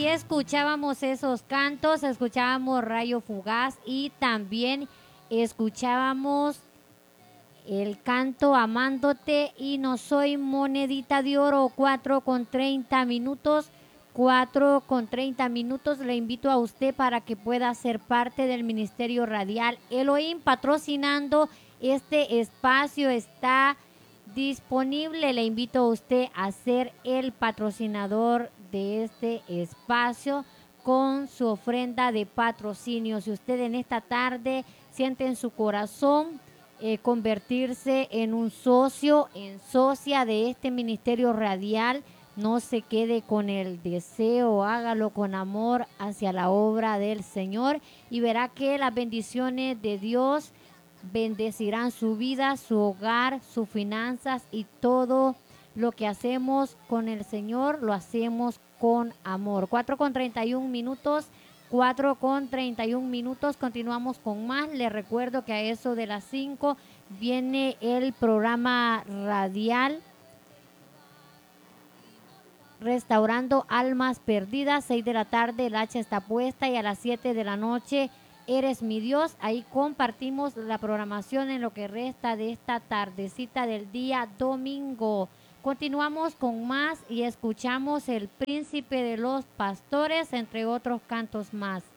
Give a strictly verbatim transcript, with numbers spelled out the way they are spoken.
ahí escuchábamos esos cantos, escuchábamos Rayo Fugaz y también escuchábamos el canto Amándote y No Soy Monedita de Oro, cuatro con treinta minutos. cuatro con treinta minutos. Le invito a usted para que pueda ser parte del Ministerio Radial Elohim patrocinando este espacio. Está disponible. Le invito a usted a ser el patrocinador de este espacio con su ofrenda de patrocinio. Si usted en esta tarde siente en su corazón eh, convertirse en un socio, en socia de este Ministerio Radial, no se quede con el deseo, hágalo con amor hacia la obra del Señor y verá que las bendiciones de Dios bendecirán su vida, su hogar, sus finanzas y todo lo que hacemos con el Señor lo hacemos con amor. cuatro con treinta y un minutos, cuatro con treinta y un minutos, continuamos con más. Les recuerdo que a eso de las cinco viene el programa radial Restaurando Almas Perdidas, seis de la tarde, el hacha está puesta y a las siete de la noche, Eres mi Dios. Ahí compartimos la programación en lo que resta de esta tardecita del día domingo. Continuamos con más y escuchamos El Príncipe de los Pastores, entre otros cantos más.